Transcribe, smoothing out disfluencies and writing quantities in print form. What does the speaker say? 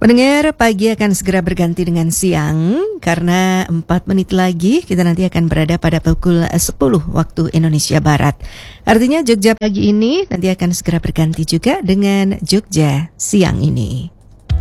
Pendengar, pagi akan segera berganti dengan siang karena 4 menit lagi kita nanti akan berada pada pukul 10 waktu Indonesia Barat. Artinya Jogja pagi ini nanti akan segera berganti juga dengan Jogja siang ini.